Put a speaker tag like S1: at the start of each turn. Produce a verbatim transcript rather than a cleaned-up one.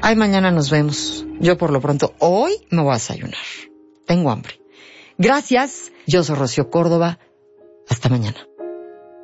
S1: Ay, mañana nos vemos. Yo por lo pronto hoy me voy a desayunar. Tengo hambre. Gracias. Yo soy Rocío Córdoba. Hasta mañana.